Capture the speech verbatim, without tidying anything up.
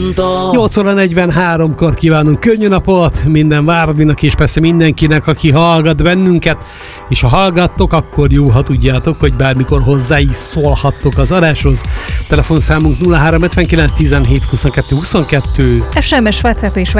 mondta. nyolc óra negyvenháromkor kívánunk könnyű napot minden Váradinak, és persze mindenkinek, aki hallgat bennünket, és ha hallgattok, akkor jó, ha tudjátok, hogy bármikor hozzá is szólhattok az adáshoz. Telefonszámunk nulla három ötvenkilenc tizenhét huszonkettő huszonkettő. es em es, WhatsApp és